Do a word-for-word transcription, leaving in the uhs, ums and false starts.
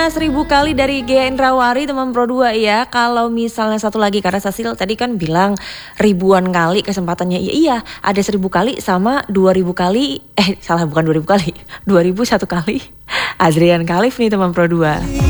Seribu kali dari Ghea Indrawari teman Pro dua ya. Kalau misalnya satu lagi karena Sasil tadi kan bilang ribuan kali kesempatannya. Iya iya ada seribu kali sama dua ribu kali. Eh salah bukan dua ribu kali. Dua ribu satu kali. Azrian Khalif nih teman Pro dua.